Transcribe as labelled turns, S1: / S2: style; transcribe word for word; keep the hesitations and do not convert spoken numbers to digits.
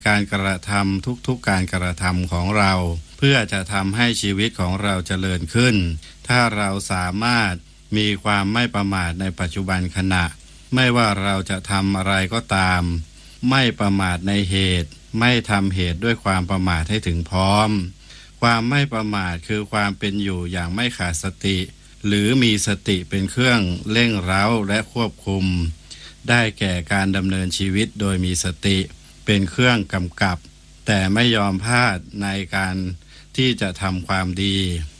S1: การกระทำทุกๆการกระทำของเราเพื่อจะทำให้ชีวิตของเราเจริญขึ้นถ้าเราสามารถมีความไม่ประมาทในปัจจุบันขณะไม่ว่าเราจะทำอะไรก็ตามไม่ประมาทในเหตุไม่ทำเหตุด้วยความประมาทให้ถึงพร้อมความไม่ประมาทคือความเป็นอยู่อย่างไม่ขาดสติหรือมีสติเป็นเครื่องเร่งเร้าและควบคุมได้แก่การดำเนินชีวิตโดยมีสติเป็นเครื่องกำกับแต่ไม่ยอมพลาดในการที่จะทำความดี